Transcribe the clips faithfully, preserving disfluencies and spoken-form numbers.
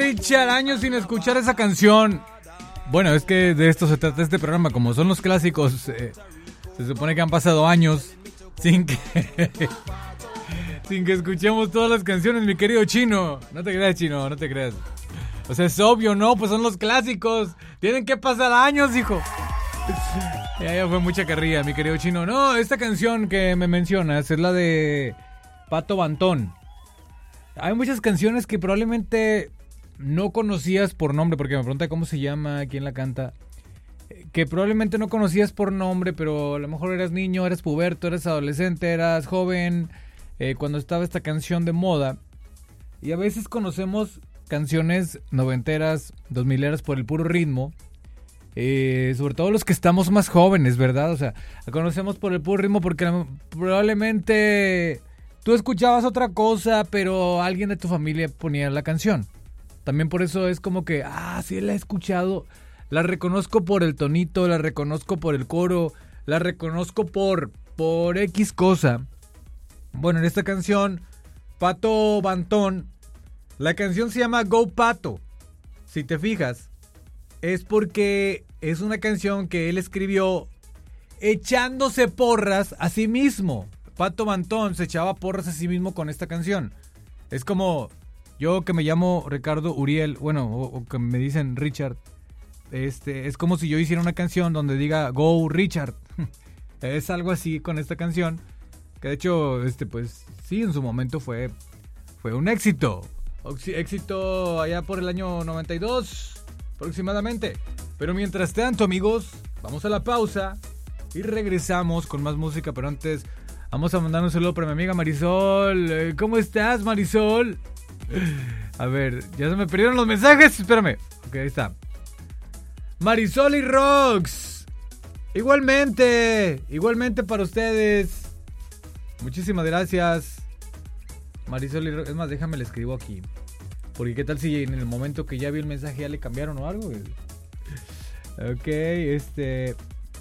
Richard, años sin escuchar esa canción. Bueno, es que de esto se trata este programa. Como son los clásicos, eh, se supone que han pasado años sin que sin que escuchemos todas las canciones, mi querido Chino. No te creas, Chino, no te creas. O sea, es obvio, ¿no? Pues son los clásicos. Tienen que pasar años, hijo. Ya, ya fue mucha carrilla, mi querido Chino. No, esta canción que me mencionas es la de Pato Bantón. Hay muchas canciones que probablemente no conocías por nombre, porque me pregunta cómo se llama, quién la canta. Que probablemente no conocías por nombre, pero a lo mejor eras niño, eras puberto, eras adolescente, eras joven, eh, cuando estaba esta canción de moda. Y a veces conocemos canciones noventeras, dos mileras por el puro ritmo. Eh, sobre todo los que estamos más jóvenes, ¿verdad? O sea, la conocemos por el puro ritmo porque probablemente tú escuchabas otra cosa, pero alguien de tu familia ponía la canción. También por eso es como que, ah, sí la he escuchado, la reconozco por el tonito, la reconozco por el coro, la reconozco por, por X cosa. Bueno, en esta canción, Pato Bantón, la canción se llama Go Pato. Si te fijas, es porque es una canción que él escribió echándose porras a sí mismo. Pato Bantón se echaba porras a sí mismo con esta canción. Es como yo que me llamo Ricardo Uriel, bueno, o, o que me dicen Richard. Este, es como si yo hiciera una canción donde diga Go Richard. Es algo así con esta canción. Que de hecho, este, pues sí, en su momento fue, fue un éxito. Éxito allá por el año noventa y dos aproximadamente. Pero mientras tanto, amigos, vamos a la pausa y regresamos con más música. Pero antes, vamos a mandar un saludo para mi amiga Marisol. ¿Cómo estás, Marisol? A ver, ya se me perdieron los mensajes. Espérame. Ok, ahí está. Marisol y Rox. Igualmente. Igualmente para ustedes. Muchísimas gracias. Marisol y Rox. Es más, déjame le escribo aquí. Porque qué tal si en el momento que ya vi el mensaje ya le cambiaron o algo. Ok, este.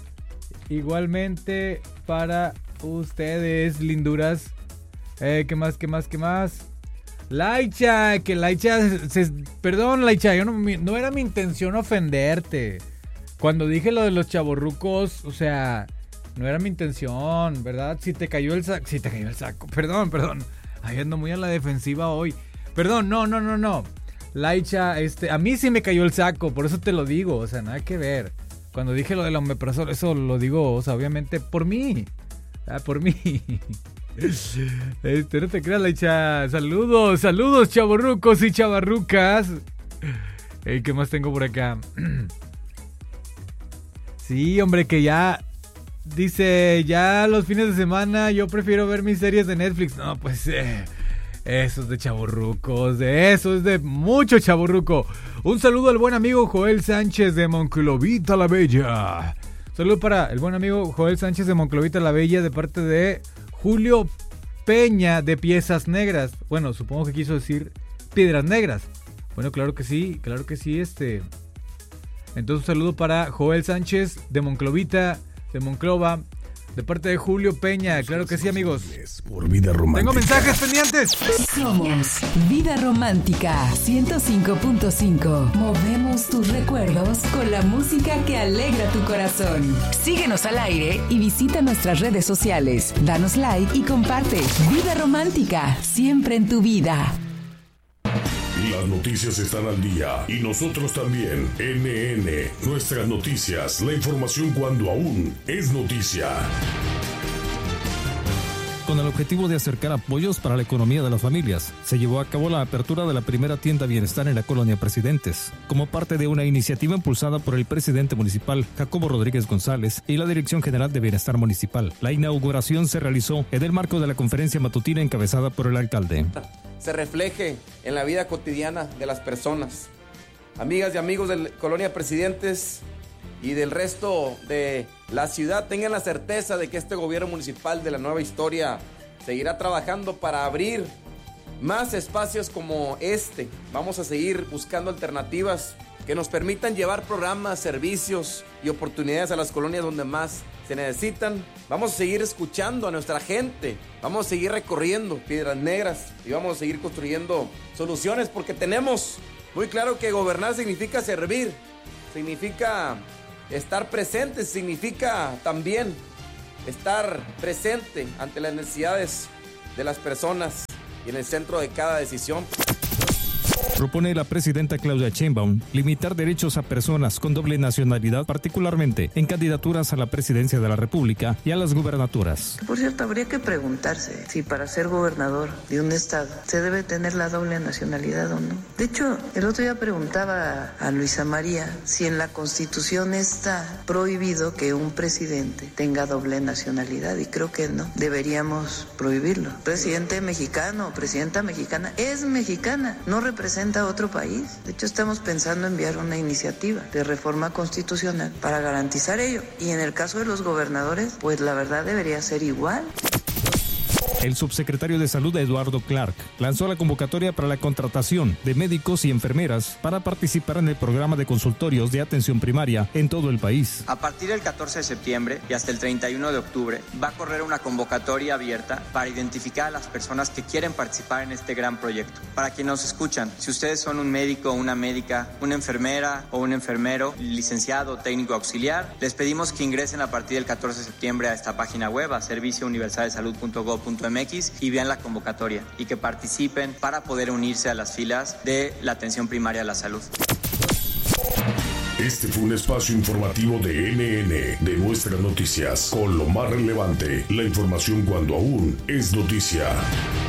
Igualmente para ustedes, linduras. Eh, ¿Qué más, qué más, qué más? Laicha, que Laicha, se, se, perdón Laicha, yo no, no era mi intención ofenderte. Cuando dije lo de los chavorrucos, o sea, no era mi intención, ¿verdad? Si te cayó el saco, si te cayó el saco, perdón, perdón. Ahí ando muy a la defensiva hoy. Perdón, no, no, no, no. Laicha, este, a mí sí me cayó el saco, por eso te lo digo, o sea, nada que ver. Cuando dije lo del omeprazol, eso lo digo, o sea, obviamente por mí, ah, por mí. Este, no te creas, Laicha. Saludos, saludos, chavorrucos y chavarrucas. Hey, ¿qué más tengo por acá? Sí, hombre, que ya dice, ya los fines de semana yo prefiero ver mis series de Netflix. No, pues eh, eso es de chavorrucos, de eso es de mucho chavorruco. Un saludo al buen amigo Joel Sánchez de Monclovita la Bella. Saludo para el buen amigo Joel Sánchez de Monclovita la Bella de parte de Julio Peña de Piezas Negras. Bueno, supongo que quiso decir Piedras Negras. Bueno, claro que sí, claro que sí, este. Entonces un saludo para Joel Sánchez de Monclovita, de Monclova, de parte de Julio Peña. Claro que sí, amigos. Por Vida Romántica. Tengo mensajes pendientes. Somos Vida Romántica ciento cinco punto cinco. Movemos tus recuerdos con la música que alegra tu corazón. Síguenos al aire y visita nuestras redes sociales. Danos like y comparte. Vida Romántica, siempre en tu vida. Las noticias están al día y nosotros también. N N, nuestras noticias, la información cuando aún es noticia. Con el objetivo de acercar apoyos para la economía de las familias, se llevó a cabo la apertura de la primera tienda Bienestar en la colonia Presidentes, como parte de una iniciativa impulsada por el presidente municipal, Jacobo Rodríguez González, y la Dirección General de Bienestar Municipal. La inauguración se realizó en el marco de la conferencia matutina encabezada por el alcalde. Se refleje en la vida cotidiana de las personas. Amigas y amigos de la colonia Presidentes y del resto de la ciudad, tengan la certeza de que este gobierno municipal de la nueva historia seguirá trabajando para abrir más espacios como este. Vamos a seguir buscando alternativas que nos permitan llevar programas, servicios y oportunidades a las colonias donde más se necesitan. Vamos a seguir escuchando a nuestra gente, vamos a seguir recorriendo Piedras Negras y vamos a seguir construyendo soluciones porque tenemos muy claro que gobernar significa servir, significa estar presente, significa también estar presente ante las necesidades de las personas y en el centro de cada decisión. Propone la presidenta Claudia Sheinbaum limitar derechos a personas con doble nacionalidad, particularmente en candidaturas a la presidencia de la República y a las gubernaturas. Por cierto, habría que preguntarse si para ser gobernador de un estado se debe tener la doble nacionalidad o no. De hecho, el otro día preguntaba a Luisa María si en la Constitución está prohibido que un presidente tenga doble nacionalidad, y creo que no. Deberíamos prohibirlo. Presidente mexicano o presidenta mexicana es mexicana, no representa a otro país. De hecho, estamos pensando enviar una iniciativa de reforma constitucional para garantizar ello. Y en el caso de los gobernadores, pues la verdad debería ser igual. El subsecretario de Salud, Eduardo Clark, lanzó la convocatoria para la contratación de médicos y enfermeras para participar en el programa de consultorios de atención primaria en todo el país. A partir del catorce de septiembre y hasta el treinta y uno de octubre va a correr una convocatoria abierta para identificar a las personas que quieren participar en este gran proyecto. Para quienes nos escuchan, si ustedes son un médico, una médica, una enfermera o un enfermero, licenciado, técnico auxiliar, les pedimos que ingresen a partir del catorce de septiembre a esta página web, a servicio universal de salud punto gob punto m x, y vean la convocatoria y que participen para poder unirse a las filas de la atención primaria a la salud. Este fue un espacio informativo de N N, de Nuestras Noticias, con lo más relevante, la información cuando aún es noticia.